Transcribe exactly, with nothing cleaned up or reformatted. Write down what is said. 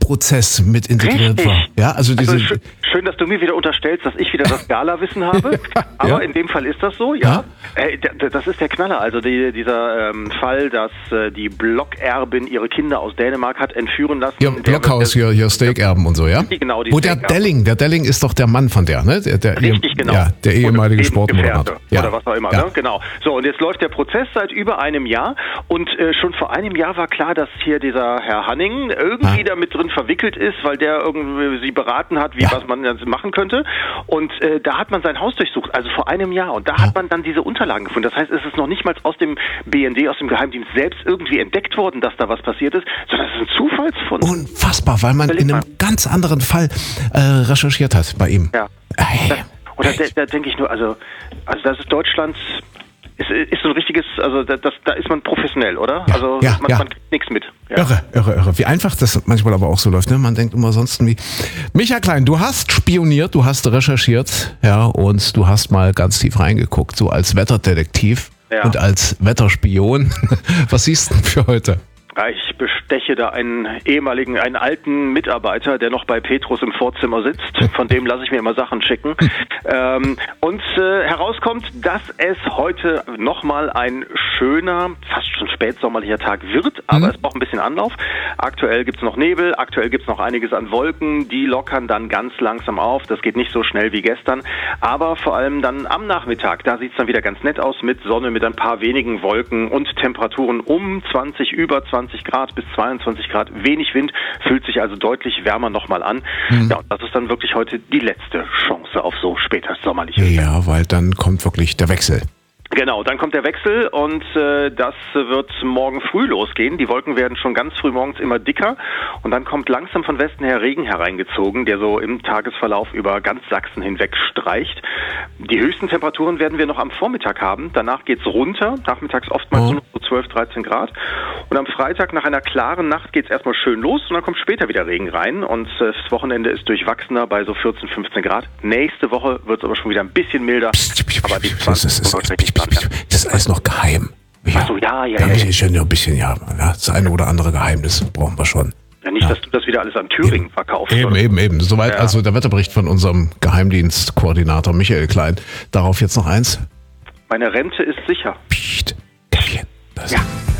Prozess mit integriert Richtig. war. Ja, also diese. Also schön, schön, dass du mir wieder unterstellst, dass ich wieder das Gala-Wissen habe. Aber Ja. in dem Fall ist das so, ja. Äh, d- das ist der Knaller. Also die, dieser ähm, Fall, dass äh, die Blockerbin ihre Kinder aus Dänemark hat entführen lassen. Ja, Der- Blockhaus, hier, hier Steakerben und so, ja? Genau, die Wo der Steakerben. Delling, der Delling ist doch der Mann von der, ne? Der, der, Richtig, genau. Ja, der ehemalige Sportmoderator. Gefährte Ja. oder was auch immer, Ja. ne? Genau. So, und jetzt läuft der Prozess seit über einem Jahr und äh, schon vor einem Jahr war klar, dass hier dieser Herr Hanning irgendwie Ah. da mit drin verwickelt ist, weil der irgendwie sie beraten hat, wie Ja. was man jetzt machen könnte. Und äh, da hat man sein Haus durchsucht, also vor einem Jahr. Und da hat man dann diese Unterlagen gefunden. Das heißt, es ist noch nicht mal aus dem B N D, aus dem Geheimdienst selbst irgendwie entdeckt worden, dass da was passiert ist, sondern es ist ein Zufallsfund. Unfassbar, weil man Überleg in einem mal. ganz anderen Fall äh, recherchiert hat bei ihm. Ja. Ey, Und da, echt. da denke ich nur, also, also das ist Deutschland, ist, ist so ein richtiges, also da, das, da ist man professionell, oder? Ja, also ja, man, ja. man kriegt nichts mit. Ja. Irre, irre, irre. Wie einfach das manchmal aber auch so läuft. Ne? Man denkt immer sonst wie. Micha Klein, du hast spioniert, du hast recherchiert, ja, und du hast mal ganz tief reingeguckt, so als Wetterdetektiv Ja. und als Wetterspion. Was siehst du denn für heute? Ja, ich besteche da einen ehemaligen, einen alten Mitarbeiter, der noch bei Petrus im Vorzimmer sitzt. Von dem lasse ich mir immer Sachen schicken. ähm, und äh, herauskommt, dass es heute nochmal ein schöner, fast schon spätsommerlicher Tag wird, aber Mhm. es braucht ein bisschen Anlauf. Aktuell gibt's noch Nebel, aktuell gibt's noch einiges an Wolken, die lockern dann ganz langsam auf. Das geht nicht so schnell wie gestern, aber vor allem dann am Nachmittag, da sieht's dann wieder ganz nett aus mit Sonne, mit ein paar wenigen Wolken und Temperaturen um zwanzig, über zwanzig Grad bis zweiundzwanzig Grad, wenig Wind, fühlt sich also deutlich wärmer nochmal an. Mhm. Ja, und das ist dann wirklich heute die letzte Chance auf so später sommerliches Wetter. Ja, weil dann kommt wirklich der Wechsel. Genau, dann kommt der Wechsel und äh, das wird morgen früh losgehen. Die Wolken werden schon ganz früh morgens immer dicker und dann kommt langsam von Westen her Regen hereingezogen, der so im Tagesverlauf über ganz Sachsen hinweg streicht. Die höchsten Temperaturen werden wir noch am Vormittag haben. Danach geht's runter, nachmittags oftmals Oh. nur noch so zwölf, dreizehn Grad. Und am Freitag nach einer klaren Nacht geht's erstmal schön los und dann kommt später wieder Regen rein und äh, das Wochenende ist durchwachsener bei so vierzehn, fünfzehn Grad. Nächste Woche wird's aber schon wieder ein bisschen milder. Aber die Das zwanzig ist, wird richtig dran, ja. das ist alles noch geheim. Ja. Ach so, ja, ja, Da ja. ist schon noch ein bisschen, ja, ja, das eine oder andere Geheimnis brauchen wir schon. Ja, nicht, dass du das wieder alles an Thüringen verkaufst. Eben, oder? eben, eben. Soweit Ja. also der Wetterbericht von unserem Geheimdienstkoordinator Michael Klein. Darauf jetzt noch eins. Meine Rente ist sicher. Psst, Käffchen. Das Ja.